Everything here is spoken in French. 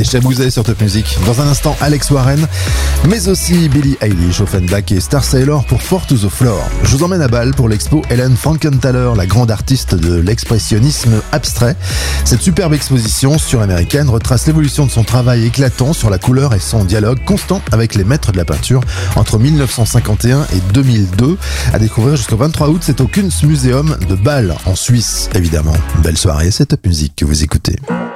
Chabouzet sur Top Music. Dans un instant, Alex Warren, mais aussi Billie Eilish, Offenbach et Star Sailor pour Four to the Floor. Je vous emmène à Bâle pour l'expo Helen Frankenthaler, la grande artiste de l'expressionnisme abstrait. Cette superbe exposition sur-américaine retrace l'évolution de son travail éclatant sur la couleur et son dialogue constant avec les maîtres de la peinture entre 1951 et 2002. À découvrir jusqu'au 23 août, c'est au Kunstmuseum de Bâle, en Suisse, évidemment. Belle soirée, c'est Top Music que vous écoutez.